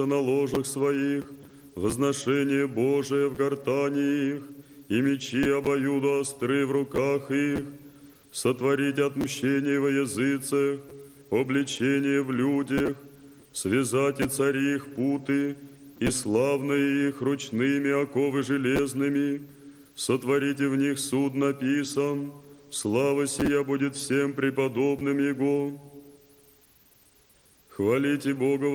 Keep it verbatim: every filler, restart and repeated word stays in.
на ложах своих, возношение Божие в гортани их, и мечи обоюдо остры в руках их, сотворить отмщение во языцах, обличение в людях, связать и цари их путы, и славные их ручными оковы железными, сотворите в них суд написан, слава сия будет всем преподобным Его. Хвалите Бога